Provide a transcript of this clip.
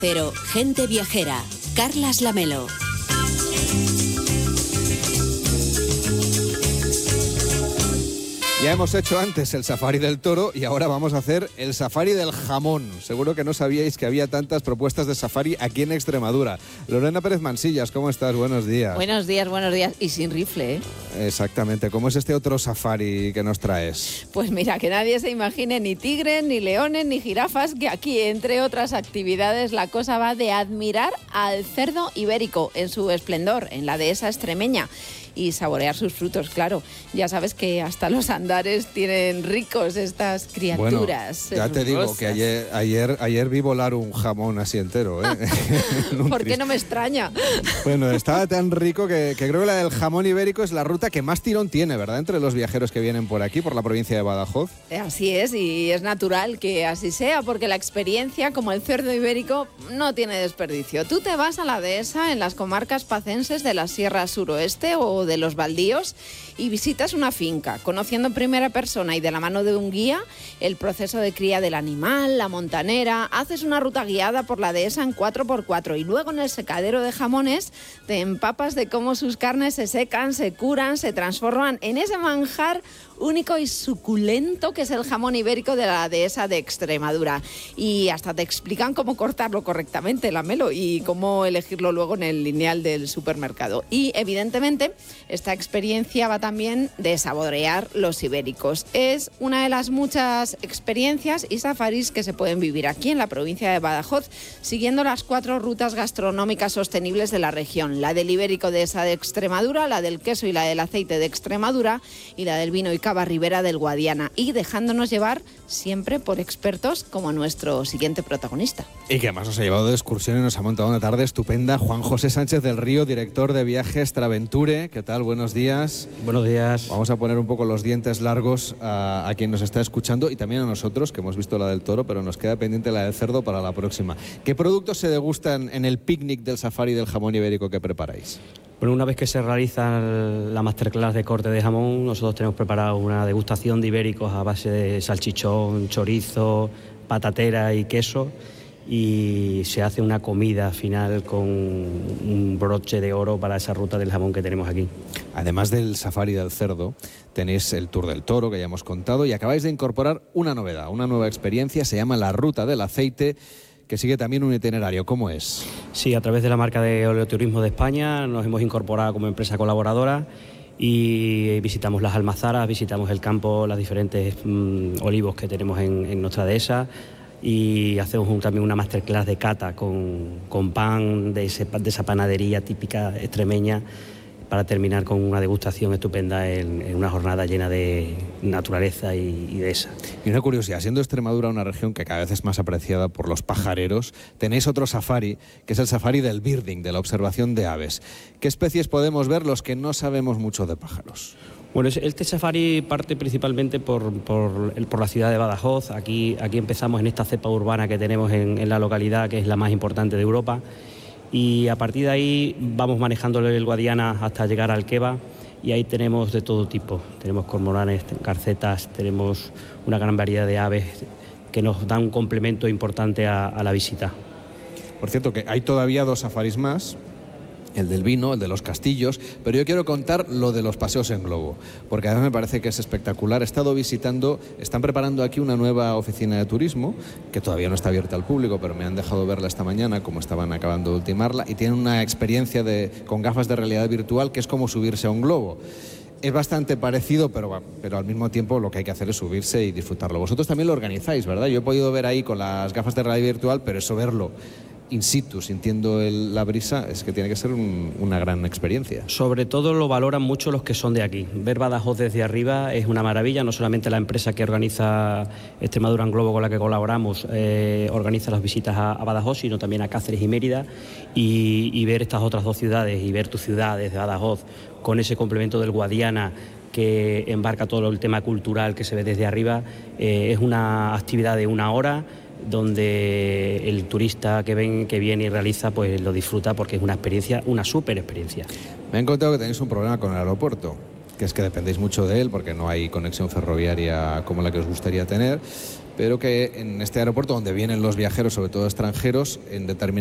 Pero Gente Viajera, Carlas Lamelo. Ya hemos hecho antes el safari del toro y ahora vamos a hacer el safari del jamón. Seguro que no sabíais que había tantas propuestas de safari aquí en Extremadura. Lorena Pérez Mansillas, ¿cómo estás? Buenos días. Buenos días. Y sin rifle, ¿eh? Exactamente. ¿Cómo es este otro safari que nos traes? Pues mira, que nadie se imagine ni tigres, ni leones, ni jirafas, que aquí, entre otras actividades, la cosa va de admirar al cerdo ibérico en su esplendor, en la dehesa extremeña. Y saborear sus frutos, claro. Ya sabes que hasta los andares tienen ricos estas criaturas. Bueno, ya te digo que ayer vi volar un jamón así entero, ¿eh? ¿Por qué no me extraña? Bueno, estaba tan rico que creo que la del jamón ibérico es la ruta que más tirón tiene, ¿verdad? Entre los viajeros que vienen por aquí, por la provincia de Badajoz. Así es, y es natural que así sea, porque la experiencia, como el cerdo ibérico, no tiene desperdicio. Tú te vas a la dehesa en las comarcas pacenses de la Sierra Suroeste o de los Baldíos y visitas una finca, conociendo en primera persona y de la mano de un guía el proceso de cría del animal, la montanera. Haces una ruta guiada por la dehesa en 4x4 y luego en el secadero de jamones te empapas de cómo sus carnes se secan, se curan, se transforman en ese manjar único y suculento que es el jamón ibérico de la dehesa de Extremadura. Y hasta te explican cómo cortarlo correctamente, Lamelo, y cómo elegirlo luego en el lineal del supermercado. Y evidentemente esta experiencia va también de saborear los ibéricos. Es una de las muchas experiencias y safaris que se pueden vivir aquí en la provincia de Badajoz, siguiendo las 4 rutas gastronómicas sostenibles de la región: la del ibérico dehesa de Extremadura, la del queso y la del aceite de Extremadura y la del vino y cava Ribera del Guadiana, y dejándonos llevar siempre por expertos como nuestro siguiente protagonista. Y que además nos ha llevado de excursión y nos ha montado una tarde estupenda, Juan José Sánchez del Río, director de viajes Traventure. ¿Qué tal? Buenos días. Buenos días. Vamos a poner un poco los dientes largos a quien nos está escuchando y también a nosotros, que hemos visto la del toro, pero nos queda pendiente la del cerdo para la próxima. ¿Qué productos se degustan en el picnic del safari del jamón ibérico que preparáis? Bueno, una vez que se realiza la masterclass de corte de jamón, nosotros tenemos preparado una degustación de ibéricos a base de salchichón, chorizo, patatera y queso, y se hace una comida final con un broche de oro para esa ruta del jamón que tenemos aquí. Además del safari del cerdo, tenéis el Tour del Toro, que ya hemos contado, y acabáis de incorporar una novedad, una nueva experiencia, se llama la Ruta del Aceite, que sigue también un itinerario. ¿Cómo es? Sí, a través de la marca de Oleoturismo de España nos hemos incorporado como empresa colaboradora y visitamos las almazaras, visitamos el campo, los diferentes olivos que tenemos en nuestra dehesa, y hacemos también una masterclass de cata con pan de esa panadería típica extremeña, para terminar con una degustación estupenda en una jornada llena de naturaleza y dehesa. Y una curiosidad, siendo Extremadura una región que cada vez es más apreciada por los pajareros, tenéis otro safari, que es el safari del birding, de la observación de aves. ¿Qué especies podemos ver los que no sabemos mucho de pájaros? Bueno, este safari parte principalmente por la ciudad de Badajoz. Aquí empezamos en esta cepa urbana que tenemos en la localidad, que es la más importante de Europa. Y a partir de ahí vamos manejando el Guadiana hasta llegar al Queva, y ahí tenemos de todo tipo. Tenemos cormoranes, garcetas, tenemos una gran variedad de aves que nos dan un complemento importante a la visita. Por cierto, que hay todavía 2 safaris más, el del vino, el de los castillos, pero yo quiero contar lo de los paseos en globo, porque además me parece que es espectacular. He estado visitando, están preparando aquí una nueva oficina de turismo, que todavía no está abierta al público, pero me han dejado verla esta mañana, como estaban acabando de ultimarla, y tienen una experiencia con gafas de realidad virtual que es como subirse a un globo. Es bastante parecido, pero al mismo tiempo lo que hay que hacer es subirse y disfrutarlo. Vosotros también lo organizáis, ¿verdad? Yo he podido ver ahí con las gafas de realidad virtual, pero eso, verlo in situ, sintiendo la brisa, es que tiene que ser una gran experiencia. Sobre todo lo valoran mucho los que son de aquí. Ver Badajoz desde arriba es una maravilla. No solamente la empresa que organiza Extremadura en Globo, con la que colaboramos, organiza las visitas a Badajoz, sino también a Cáceres y Mérida, y ver estas otras 2 ciudades y ver tu ciudad desde Badajoz con ese complemento del Guadiana que embarca todo el tema cultural que se ve desde arriba. Es una actividad de 1 hora donde el turista que viene y realiza, pues lo disfruta, porque es una experiencia, una súper experiencia. Me han contado que tenéis un problema con el aeropuerto. que es que dependéis mucho de él porque no hay conexión ferroviaria como la que os gustaría tener, pero que en este aeropuerto donde vienen los viajeros, sobre todo extranjeros, en determinados